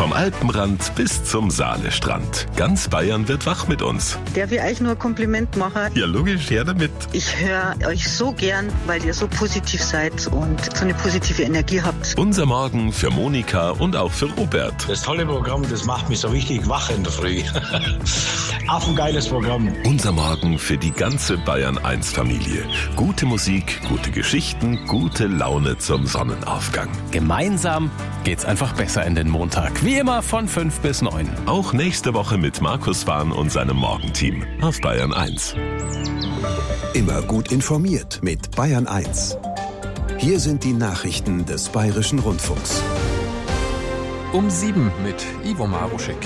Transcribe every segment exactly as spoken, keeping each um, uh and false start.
Vom Alpenrand bis zum Saalestrand. Ganz Bayern wird wach mit uns. Darf ich euch nur ein Kompliment machen? Ja, logisch, her damit. Ich höre euch so gern, weil ihr so positiv seid und so eine positive Energie habt. Unser Morgen für Monika und auch für Robert. Das tolle Programm, das macht mich so richtig wach in der Früh. Affengeiles Programm. Unser Morgen für die ganze Bayern eins Familie. Gute Musik, gute Geschichten, gute Laune zum Sonnenaufgang. Gemeinsam geht's einfach besser in den Montag. Wie immer von fünf bis neun. Auch nächste Woche mit Markus Wahn und seinem Morgenteam auf Bayern eins. Immer gut informiert mit Bayern eins. Hier sind die Nachrichten des Bayerischen Rundfunks. Um sieben mit Ivo Maruschek.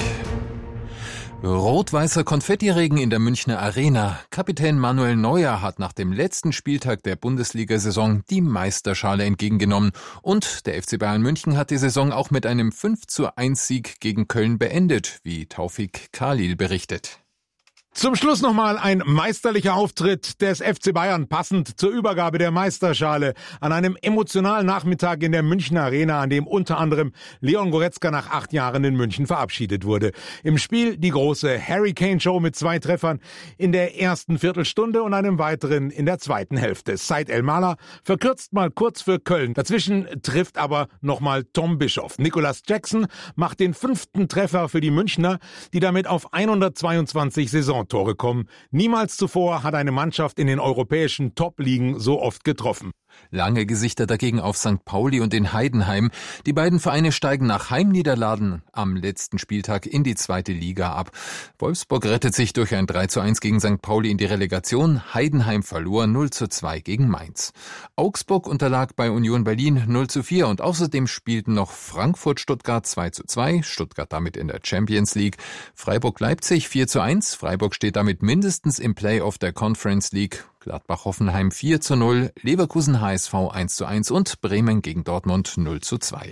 Rot-weißer Konfettiregen in der Münchner Arena. Kapitän Manuel Neuer hat nach dem letzten Spieltag der Bundesliga-Saison die Meisterschale entgegengenommen. Und der F C Bayern München hat die Saison auch mit einem fünf zu eins Sieg gegen Köln beendet, wie Taufik Khalil berichtet. Zum Schluss nochmal ein meisterlicher Auftritt des F C Bayern, passend zur Übergabe der Meisterschale an einem emotionalen Nachmittag in der Münchner Arena, an dem unter anderem Leon Goretzka nach acht Jahren in München verabschiedet wurde. Im Spiel die große Harry Kane Show mit zwei Treffern in der ersten Viertelstunde und einem weiteren in der zweiten Hälfte. Said El-Mala verkürzt mal kurz für Köln. Dazwischen trifft aber nochmal Tom Bischoff. Nicolas Jackson macht den fünften Treffer für die Münchner, die damit auf hundertzweiundzwanzig Saisontore kommen. Niemals zuvor hat eine Mannschaft in den europäischen Top-Ligen so oft getroffen. Lange Gesichter dagegen auf Sankt Pauli und in Heidenheim. Die beiden Vereine steigen nach Heimniederlagen am letzten Spieltag in die zweite Liga ab. Wolfsburg rettet sich durch ein drei zu eins gegen Sankt Pauli in die Relegation. Heidenheim verlor null zu zwei gegen Mainz. Augsburg unterlag bei Union Berlin null zu vier und außerdem spielten noch Frankfurt-Stuttgart zwei zu zwei, Stuttgart damit in der Champions League. Freiburg-Leipzig vier zu eins, Freiburg steht damit mindestens im Playoff der Conference League. Gladbach-Hoffenheim vier zu null, Leverkusen-H S V eins zu eins und Bremen gegen Dortmund null zu zwei.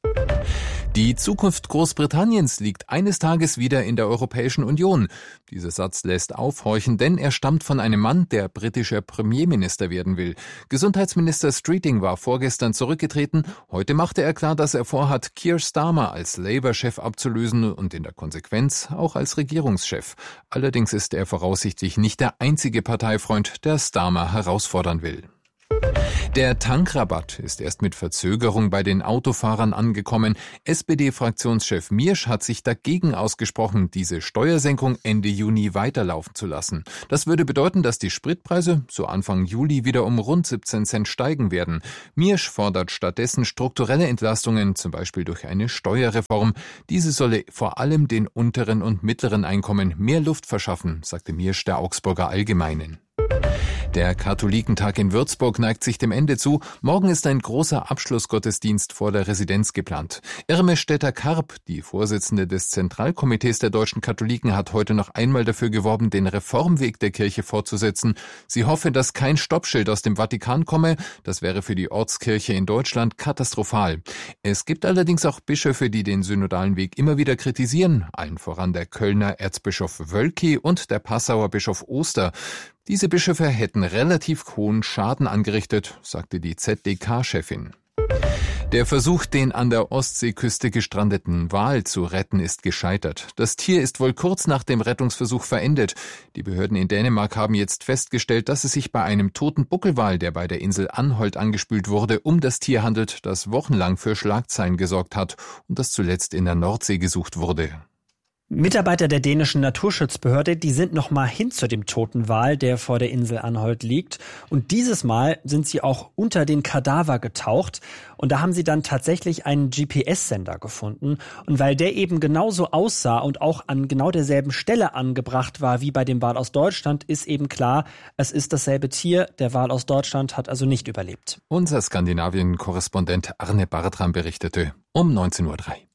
Die Zukunft Großbritanniens liegt eines Tages wieder in der Europäischen Union. Dieser Satz lässt aufhorchen, denn er stammt von einem Mann, der britischer Premierminister werden will. Gesundheitsminister Streeting war vorgestern zurückgetreten. Heute machte er klar, dass er vorhat, Keir Starmer als Labour-Chef abzulösen und in der Konsequenz auch als Regierungschef. Allerdings ist er voraussichtlich nicht der einzige Parteifreund, der Starmer herausfordern will. Der Tankrabatt ist erst mit Verzögerung bei den Autofahrern angekommen. S P D-Fraktionschef Miersch hat sich dagegen ausgesprochen, diese Steuersenkung Ende Juni weiterlaufen zu lassen. Das würde bedeuten, dass die Spritpreise so Anfang Juli wieder um rund siebzehn Cent steigen werden. Miersch fordert stattdessen strukturelle Entlastungen, zum Beispiel durch eine Steuerreform. Diese solle vor allem den unteren und mittleren Einkommen mehr Luft verschaffen, sagte Miersch der Augsburger Allgemeinen. Der Katholikentag in Würzburg neigt sich dem Ende zu. Morgen ist ein großer Abschlussgottesdienst vor der Residenz geplant. Irme Stetter-Karp, die Vorsitzende des Zentralkomitees der deutschen Katholiken, hat heute noch einmal dafür geworben, den Reformweg der Kirche fortzusetzen. Sie hoffe, dass kein Stoppschild aus dem Vatikan komme. Das wäre für die Ortskirche in Deutschland katastrophal. Es gibt allerdings auch Bischöfe, die den synodalen Weg immer wieder kritisieren. Allen voran der Kölner Erzbischof Wölki und der Passauer Bischof Oster. Diese Bischöfe hätten relativ hohen Schaden angerichtet, sagte die Z D K-Chefin. Der Versuch, den an der Ostseeküste gestrandeten Wal zu retten, ist gescheitert. Das Tier ist wohl kurz nach dem Rettungsversuch verendet. Die Behörden in Dänemark haben jetzt festgestellt, dass es sich bei einem toten Buckelwal, der bei der Insel Anholt angespült wurde, um das Tier handelt, das wochenlang für Schlagzeilen gesorgt hat und das zuletzt in der Nordsee gesucht wurde. Mitarbeiter der dänischen Naturschutzbehörde, die sind noch mal hin zu dem toten Wal, der vor der Insel Anholt liegt. Und dieses Mal sind sie auch unter den Kadaver getaucht. Und da haben sie dann tatsächlich einen G P S-Sender gefunden. Und weil der eben genauso aussah und auch an genau derselben Stelle angebracht war wie bei dem Wal aus Deutschland, ist eben klar, es ist dasselbe Tier. Der Wal aus Deutschland hat also nicht überlebt. Unser Skandinavien-Korrespondent Arne Bartram berichtete um neunzehn Uhr drei.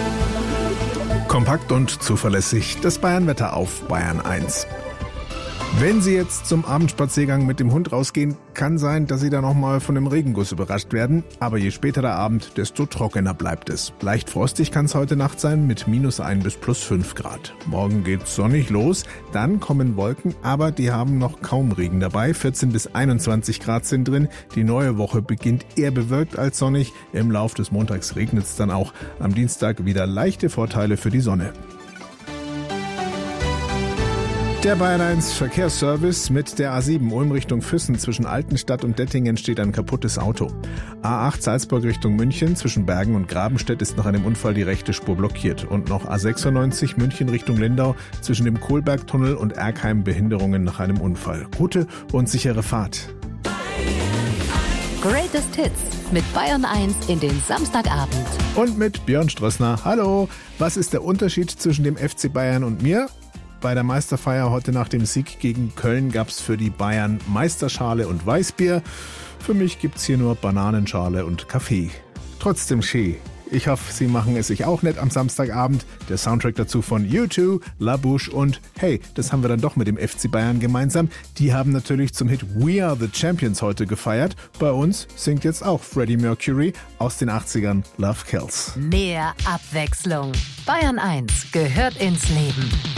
Kompakt und zuverlässig das Bayernwetter auf Bayern eins. Wenn Sie jetzt zum Abendspaziergang mit dem Hund rausgehen, kann sein, dass Sie da nochmal von einem Regenguss überrascht werden. Aber je später der Abend, desto trockener bleibt es. Leicht frostig kann es heute Nacht sein mit minus ein bis plus fünf Grad. Morgen geht's sonnig los, dann kommen Wolken, aber die haben noch kaum Regen dabei. vierzehn bis einundzwanzig Grad sind drin. Die neue Woche beginnt eher bewölkt als sonnig. Im Lauf des Montags regnet es dann auch. Am Dienstag wieder leichte Vorteile für die Sonne. Der Bayern eins Verkehrsservice mit der A sieben Ulm Richtung Füssen zwischen Altenstadt und Dettingen steht ein kaputtes Auto. A acht Salzburg Richtung München zwischen Bergen und Grabenstedt ist nach einem Unfall die rechte Spur blockiert. Und noch A sechsundneunzig München Richtung Lindau zwischen dem Kohlbergtunnel und Erkheim Behinderungen nach einem Unfall. Gute und sichere Fahrt. Greatest Hits mit Bayern eins in den Samstagabend. Und mit Björn Strössner. Hallo, was ist der Unterschied zwischen dem F C Bayern und mir? Bei der Meisterfeier heute nach dem Sieg gegen Köln gab's für die Bayern Meisterschale und Weißbier. Für mich gibt's hier nur Bananenschale und Kaffee. Trotzdem schön. Ich hoffe, Sie machen es sich auch nett am Samstagabend. Der Soundtrack dazu von U zwei, La Bouche und hey, das haben wir dann doch mit dem F C Bayern gemeinsam. Die haben natürlich zum Hit We Are the Champions heute gefeiert. Bei uns singt jetzt auch Freddie Mercury aus den achtzigern Love Kills. Mehr Abwechslung. Bayern eins gehört ins Leben.